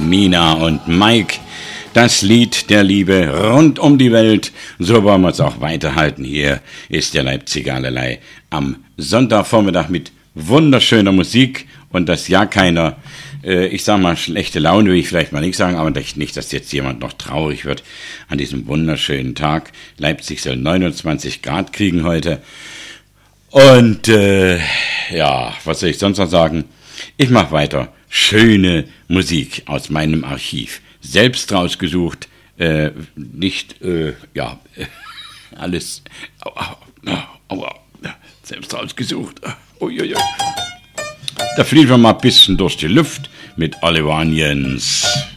Mina und Mike. Das Lied der Liebe rund um die Welt. So wollen wir es auch weiterhalten. Hier ist der Leipziger Allerlei am Sonntagvormittag mit wunderschöner Musik und das ja keiner, ich sag mal, schlechte Laune will ich vielleicht mal nicht sagen, aber nicht, dass jetzt jemand noch traurig wird an diesem wunderschönen Tag. Leipzig soll 29 Grad kriegen heute. Und ja, was soll ich sonst noch sagen? Ich mache weiter. Schöne Musik aus meinem Archiv. Selbst rausgesucht, nicht, ja, alles, selbst rausgesucht. Uiuiui. Da fliegen wir mal ein bisschen durch die Luft mit Oliver Onions.